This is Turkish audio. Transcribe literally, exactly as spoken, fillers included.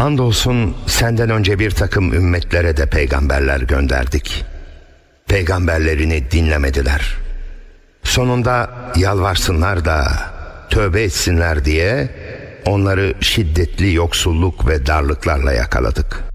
Andolsun senden önce bir takım ümmetlere de peygamberler gönderdik. Peygamberlerini dinlemediler. Sonunda yalvarsınlar da tövbe etsinler diye onları şiddetli yoksulluk ve darlıklarla yakaladık.